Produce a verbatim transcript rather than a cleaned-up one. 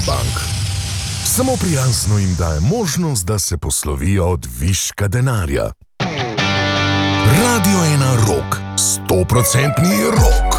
bank. Samo prijazno jim daje možnost, da se poslovijo od viška denarja. Radio ena Rock, sto procentni rock.